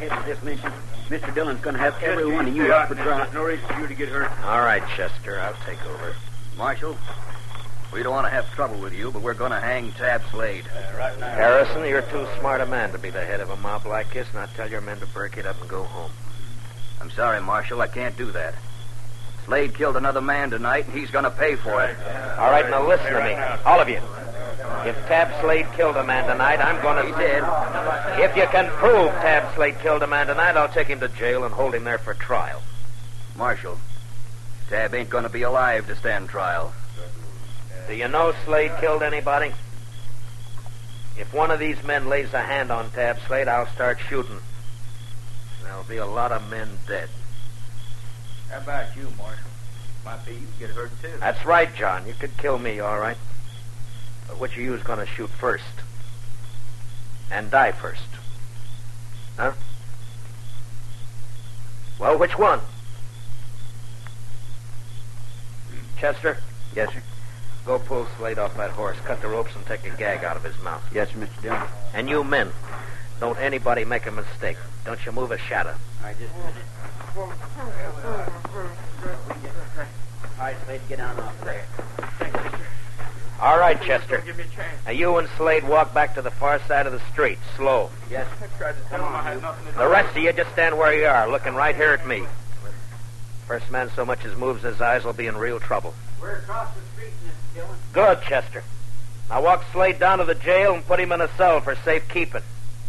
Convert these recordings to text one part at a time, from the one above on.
ahead with this mission. Mr. Dillon's going to have every one of you up for trial. There's no reason for you to get hurt. All right, Chester, I'll take over. Marshal, we don't want to have trouble with you, but we're going to hang Tab Slade. Right now. Harrison, you're too smart a man to be the head of a mob like this. Now tell your men to break it up and go home. I'm sorry, Marshal, I can't do that. Slade killed another man tonight, and he's going to pay for it. All right, now listen to me, all of you. If Tab Slade killed a man tonight, I'm going to... He did. If you can prove Tab Slade killed a man tonight, I'll take him to jail and hold him there for trial. Marshal, Tab ain't going to be alive to stand trial. Do you know Slade killed anybody? If one of these men lays a hand on Tab Slade, I'll start shooting. There'll be a lot of men dead. How about you, Marshal? Might be you get hurt, too. That's right, John. You could kill me, all right. But which of you is going to shoot first? And die first? Huh? Well, which one? Chester? Yes, sir. Go pull Slade off that horse, cut the ropes, and take a gag out of his mouth. Yes, sir, Mr. Dillon. And you men, don't anybody make a mistake. Don't you move a shadow. All right, just a minute. All right, Slade, get down off there. All right, Chester. Give me a chance. Now you and Slade walk back to the far side of the street, slow. Yes, I tried to tell him I had nothing to do. The rest of you just stand where you are, looking right here at me. First man so much as moves his eyes will be in real trouble. We're across the street, Mr. Dillon. Good, Chester. Now walk Slade down to the jail and put him in a cell for safekeeping.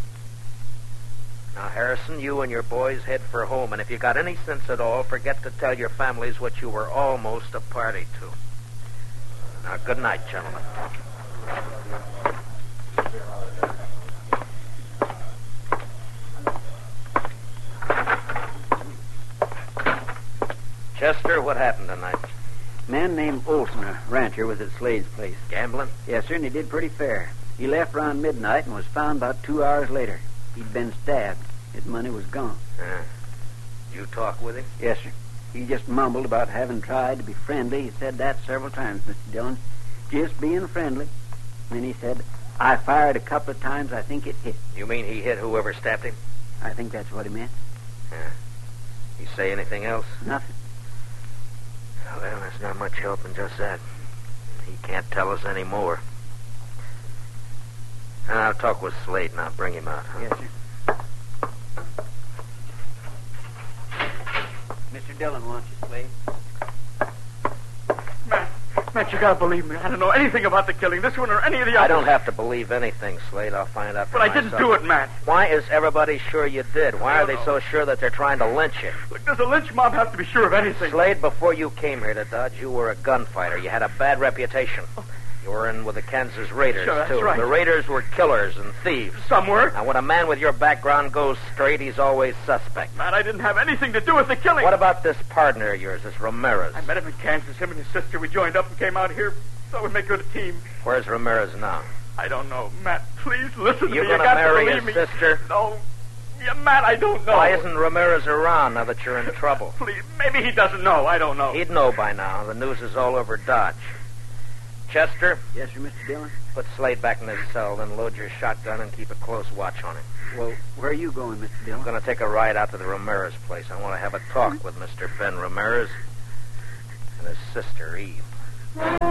Now, Harrison, you and your boys head for home, and if you got any sense at all, forget to tell your families what you were almost a party to. Now, good night, gentlemen. Chester, what happened tonight? A man named Olson, a rancher, was at Slade's place. Gambling? Yes, sir, and he did pretty fair. He left around midnight and was found about 2 hours later. He'd been stabbed. His money was gone. You talk with him? Yes, sir. He just mumbled about having tried to be friendly. He said that several times, Mr. Dillon. Just being friendly. And then he said, I fired a couple of times. I think it hit. You mean he hit whoever stabbed him? I think that's what he meant. He say anything else? Nothing. Well, there's not much help in just that. He can't tell us any more. I'll talk with Slade and I'll bring him out. Huh? Yes, sir. Mr. Dillon wants you, Slade. Matt, you gotta believe me. I don't know anything about the killing, this one or any of the others. I don't have to believe anything, Slade. I'll find out for But I myself. didn't do it, Matt. Why is everybody sure you did? Why are they so sure that they're trying to lynch you? Look, does a lynch mob have to be sure of anything? Slade, before you came here to Dodge, you were a gunfighter. You had a bad reputation. You were in with the Kansas Raiders, Sure, that's too. right. The Raiders were killers and thieves. Some were. Now, when a man with your background goes straight, he's always suspect. Matt, I didn't have anything to do with the killing. What about this partner of yours, this Ramirez? I met him in Kansas. Him and his sister. We joined up and came out here. Thought we'd make good a team. Where's Ramirez now? I don't know. Matt, please listen to You me. You gonna got marry to believe his me. sister? No. Yeah, Matt, I don't know. Why isn't Ramirez around now that you're in trouble? Please, maybe he doesn't know. I don't know. He'd know by now. The news is all over Dodge. Chester, Yes, sir, Mr. Dillon. put Slade back in his cell, then load your shotgun and keep a close watch on him. Well, where are you going, Mr. I'm Dillon? going to take a ride out to the Ramirez place. I want to have a talk with Mr. Ben Ramirez and his sister, Eve.